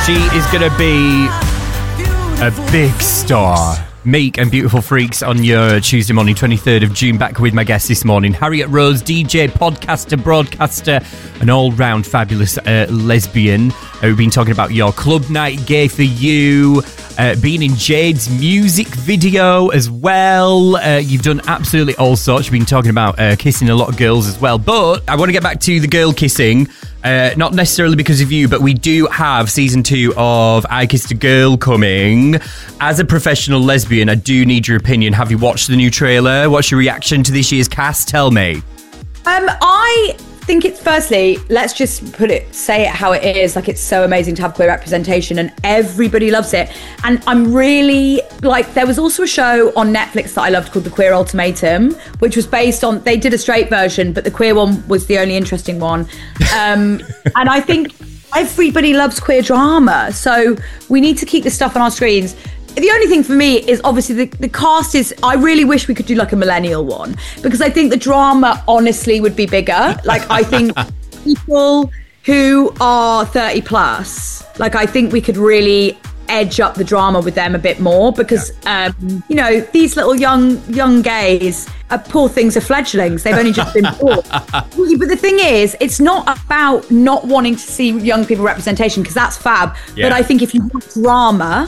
She is going to be a big star. Meek and Beautiful Freaks on your Tuesday morning, 23rd of June. Back with my guest this morning, Harriet Rose, DJ, podcaster, broadcaster, an all-round fabulous lesbian. We've been talking about your club night, Gay for You, being in Jade's music video as well. You've done absolutely all sorts. You've been talking about kissing a lot of girls as well. But I want to get back to the girl kissing. Not necessarily because of you, but we do have season 2 of I Kissed a Girl coming. As a professional lesbian, I do need your opinion. Have you watched the new trailer? What's your reaction to this year's cast? Tell me. I think it's, firstly, let's just say it how it is. Like, it's so amazing to have queer representation and everybody loves it. And I'm really, there was also a show on Netflix that I loved called The Queer Ultimatum, which was based on, they did a straight version, but the queer one was the only interesting one. And I think everybody loves queer drama. So we need to keep this stuff on our screens. The only thing for me is obviously the cast is, I really wish we could do like a millennial one, because I think the drama honestly would be bigger. Like, I think people who are 30 plus, I think we could really edge up the drama with them a bit more, because these little young gays, poor things are fledglings. They've only just been born. But the thing is, it's not about not wanting to see young people representation, because that's fab. Yeah. But I think if you want drama,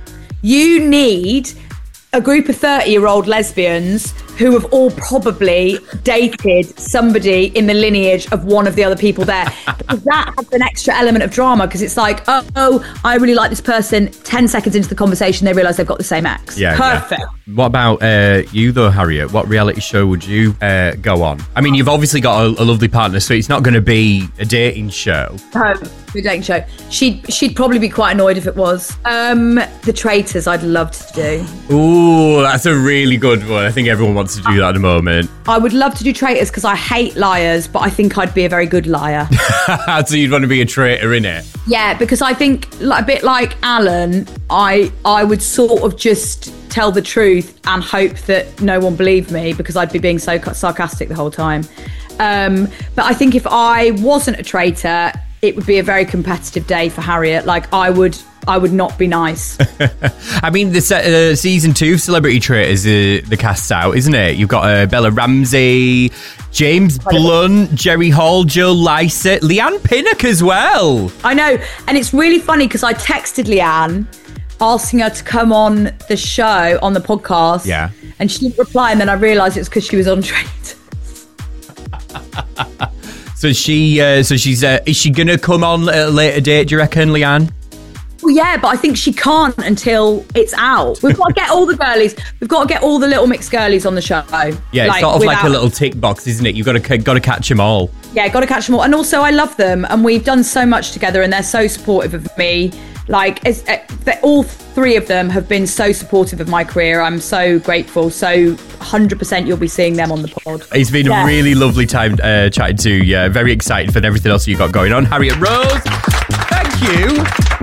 you need a group of 30-year-old lesbians who have all probably dated somebody in the lineage of one of the other people there. Because that has an extra element of drama, because it's like, oh, I really like this person. 10 seconds into the conversation, they realise they've got the same ex. Yeah, perfect. Yeah. What about you, though, Harriet? What reality show would you go on? I mean, you've obviously got a lovely partner, so it's not going to be a dating show. No, a dating show. She'd probably be quite annoyed if it was. The Traitors, I'd love to do. Ooh, that's a really good one. I think everyone wants to do that at the moment. I would love to do Traitors because I hate liars, but I think I'd be a very good liar. So you'd want to be a traitor, innit? Yeah, because I think, a bit like Alan, I would sort of just tell the truth and hope that no one believed me, because I'd be being so sarcastic the whole time. But I think if I wasn't a traitor, it would be a very competitive day for Harriet. I would not be nice. I mean, the season 2 of Celebrity Traitors, the cast's out, isn't it? You've got Bella Ramsey, James Blunt, Jerry Hall, Joe Lycett, Leanne Pinnock as well. I know. And it's really funny because I texted Leanne asking her to come on the show, on the podcast. Yeah. And she didn't reply. And then I realised it was because she was on Traitors. So she's is she gonna come on at a later date, do you reckon, Leanne? Well, yeah, but I think she can't until it's out. We've got to get all the girlies. We've got to get all the little mixed girlies on the show. Yeah, it's sort of like a little tick box, isn't it? You've got to catch them all. Yeah, got to catch them all. And also, I love them, and we've done so much together, and they're so supportive of me. All 3 of them have been so supportive of my career. I'm so grateful. So 100% you'll be seeing them on the pod. It's been a really lovely time chatting to you. Very excited for everything else you got going on. Harriet Rose, thank you.